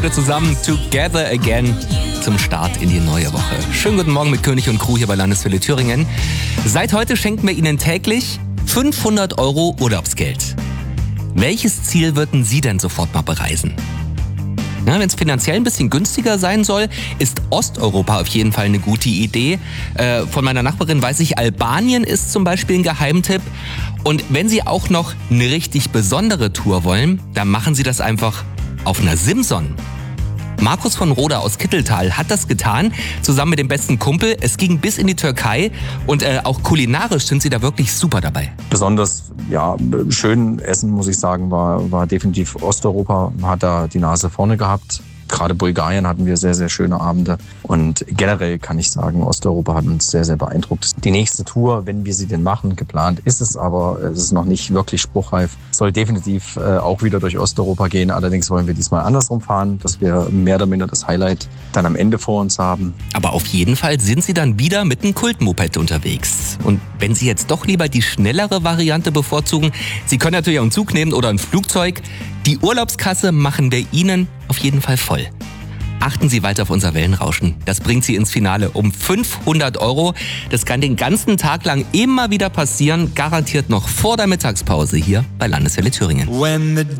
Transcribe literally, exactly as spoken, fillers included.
Zusammen Together Again zum Start in die neue Woche. Schönen guten Morgen mit König und Crew hier bei Landeswelle Thüringen. Seit heute schenken wir Ihnen täglich fünfhundert Euro Urlaubsgeld. Welches Ziel würden Sie denn sofort mal bereisen? Wenn es finanziell ein bisschen günstiger sein soll, ist Osteuropa auf jeden Fall eine gute Idee. Äh, von meiner Nachbarin weiß ich, Albanien ist zum Beispiel ein Geheimtipp. Und wenn Sie auch noch eine richtig besondere Tour wollen, dann machen Sie das einfach auf einer Simson. Markus von Roda aus Kitteltal hat das getan, zusammen mit dem besten Kumpel. Es ging bis in die Türkei und äh, auch kulinarisch sind sie da wirklich super dabei. Besonders ja, schön essen, muss ich sagen, war, war definitiv Osteuropa. Man hat da die Nase vorne gehabt. Gerade Bulgarien hatten wir sehr, sehr schöne Abende. Und generell kann ich sagen, Osteuropa hat uns sehr, sehr beeindruckt. Die nächste Tour, wenn wir sie denn machen, geplant ist es, aber es ist noch nicht wirklich spruchreif. Soll definitiv äh, auch wieder durch Osteuropa gehen. Allerdings wollen wir diesmal andersrum fahren, dass wir mehr oder minder das Highlight dann am Ende vor uns haben. Aber auf jeden Fall sind Sie dann wieder mit einem Kultmoped unterwegs. Und wenn Sie jetzt doch lieber die schnellere Variante bevorzugen, Sie können natürlich auch einen Zug nehmen oder ein Flugzeug. Die Urlaubskasse machen wir Ihnen auf jeden Fall voll. Achten Sie weiter auf unser Wellenrauschen. Das bringt Sie ins Finale um fünfhundert Euro. Das kann den ganzen Tag lang immer wieder passieren. Garantiert noch vor der Mittagspause hier bei Landeswelle Thüringen.